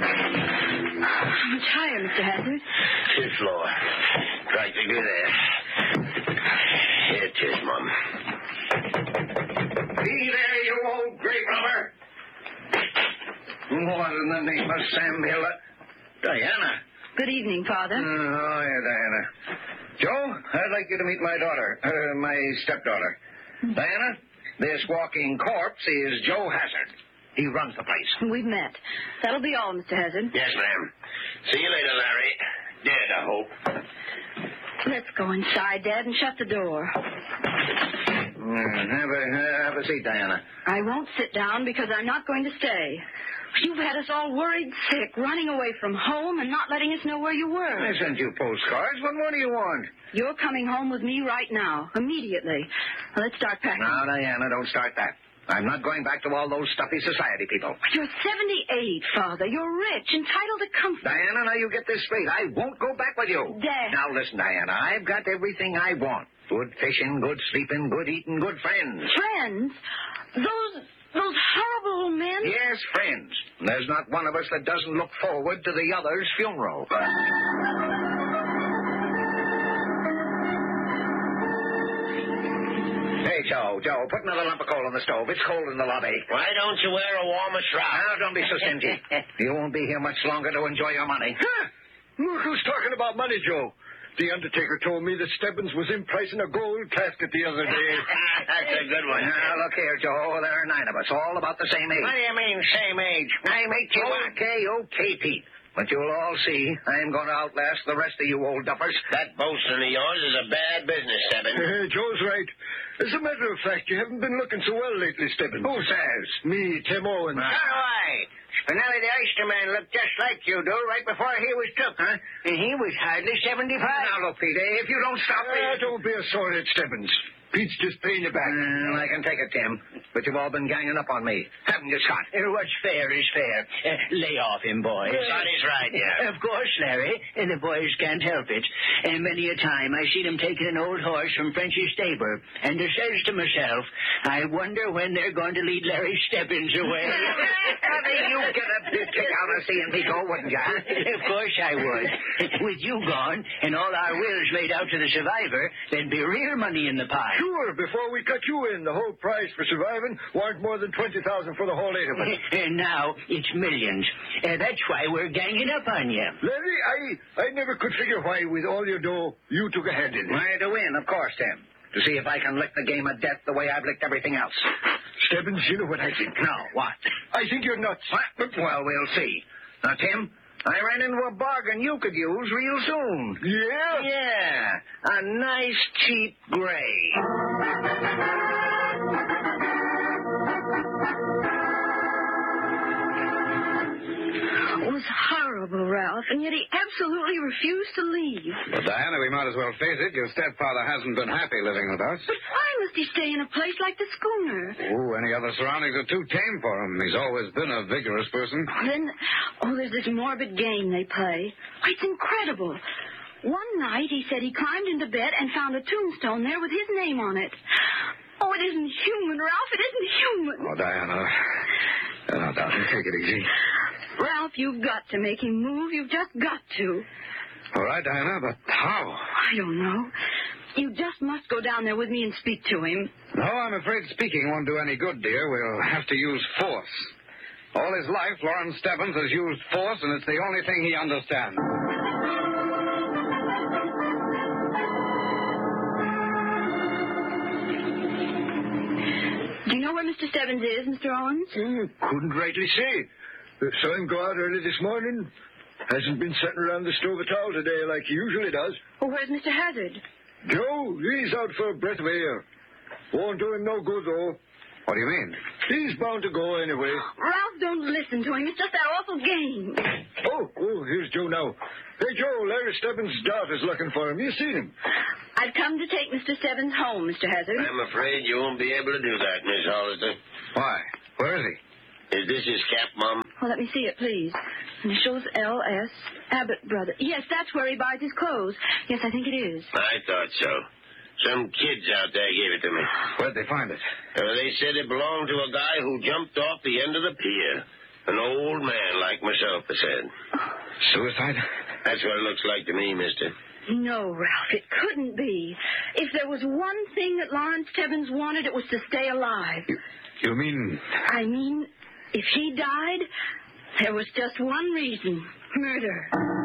I'm tired, Mr. Hazard. To the floor. Practically there. Here it is, Mum. Be there, you old grave robber! What in the name of Sam Hill? Diana. Good evening, Father. Oh, yeah, Diana. Joe, I'd like you to meet my daughter, my stepdaughter. Diana, this walking corpse is Joe Hazard. He runs the place. We've met. That'll be all, Mr. Hazard. Yes, ma'am. See you later, Larry. Dead, I hope. Let's go inside, Dad, and shut the door. Have a seat, Diana. I won't sit down because I'm not going to stay. You've had us all worried sick, running away from home and not letting us know where you were. I sent you postcards. What more do you want? You're coming home with me right now, immediately. Now, let's start packing. No, Diana, don't start that. I'm not going back to all those stuffy society people. You're 78, Father. You're rich, entitled to comfort. Diana, now you get this straight. I won't go back with you. Dad. Now listen, Diana, I've got everything I want. Good fishing, good sleeping, good eating, good friends. Friends? Those horrible old men? Yes, friends. There's not one of us that doesn't look forward to the other's funeral. Hey, Joe, put another lump of coal on the stove. It's cold in the lobby. Why don't you wear a warmer shroud? Now, don't be so stingy. You won't be here much longer to enjoy your money. Huh? Look who's talking about money, Joe. The undertaker told me that Stebbins was in price in a gold casket the other day. That's a good one. Now, look here, Joe. There are 9 of us, all about the same age. What do you mean, same age? I'm 81. Okay, Pete. But you'll all see, I'm going to outlast the rest of you old duffers. That boasting of yours is a bad business, Stebbins. Joe's right. As a matter of fact, you haven't been looking so well lately, Stebbins. Who says? Me, Tim Owens. So do I. Spinelli the Oysterman looked just like you do right before he was took, huh? And he was hardly 75. Now, look, Pete, if you don't stop me... Don't be a sorehead, Stebbins. Pete's just paying you back. I can take it, Tim. But you've all been ganging up on me. Haven't you, Scott? What's fair is fair. Lay off him, boys. Scotty's right, yeah. Of course, Larry. The boys can't help it. And many a time I seen them taking an old horse from Frenchy's stable. And I says to myself, I wonder when they're going to lead Larry Stebbins away. You get a big kick out of seeing me go, wouldn't you? Of course I would. With you gone and all our wills made out to the survivor, there'd be real money in the pie. Sure, before we cut you in, the whole price for surviving weren't more than $20,000 for the whole 8 of us. And now it's millions. That's why we're ganging up on you. Larry, I never could figure why, with all your dough, you took a hand in it. Why, to win, of course, Tim. To see if I can lick the game of death the way I've licked everything else. Stebbins, you know what I think. No, what? I think you're nuts. What? Well, we'll see. Now, Tim, I ran into a bargain you could use real soon. Yeah? Yeah. A nice, cheap gray. It was horrible, Ralph, and yet he absolutely refused to leave. Well, Diana, we might as well face it. Your stepfather hasn't been happy living with us. But why must he stay in a place like the schooner? Oh, any other surroundings are too tame for him. He's always been a vigorous person. Then, there's this morbid game they play. It's incredible. One night, he said he climbed into bed and found a tombstone there with his name on it. Oh, it isn't human, Ralph. It isn't human. Oh, Diana. Now, darling, take it easy. Ralph, you've got to make him move. You've just got to. All right, Diana, but how? I don't know. You just must go down there with me and speak to him. No, I'm afraid speaking won't do any good, dear. We'll have to use force. All his life, Lawrence Stebbins has used force, and it's the only thing he understands. Do you know where Mr. Stebbins is, Mr. Owens? Couldn't rightly say. Saw him go out early this morning. Hasn't been sitting around the stove at all today like he usually does. Well, where's Mr. Hazard? Joe, he's out for a breath of air. Won't do him no good, though. What do you mean? He's bound to go anyway. Ralph, don't listen to him. It's just that awful game. Oh, here's Joe now. Hey, Joe, Larry Stebbins' daughter's looking for him. You seen him? I've come to take Mr. Stebbins home, Mr. Hazard. I'm afraid you won't be able to do that, Miss Hollister. Why? Where is he? Is this his cap, Mom? Well, let me see it, please. Initials L.S. Abbott Brothers. Yes, that's where he buys his clothes. Yes, I think it is. I thought so. Some kids out there gave it to me. Where'd they find it? They said it belonged to a guy who jumped off the end of the pier. An old man like myself has said. Suicide? That's what it looks like to me, mister. No, Ralph, it couldn't be. If there was one thing that Lawrence Stebbins wanted, it was to stay alive. You mean... I mean, if he died, there was just one reason. Murder.